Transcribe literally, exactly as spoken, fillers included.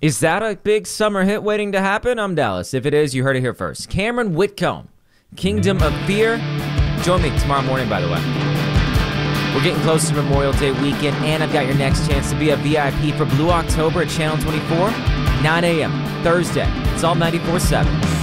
Is that a big summer hit waiting to happen? I'm Dallas. If it is, you heard it here first. Cameron Whitcomb, Kingdom of Fear. Join me tomorrow morning, by the way. We're getting close to Memorial Day weekend, and I've got your next chance to be a V I P for Blue October at Channel twenty-four, nine a.m. Thursday. It's all ninety-four seven.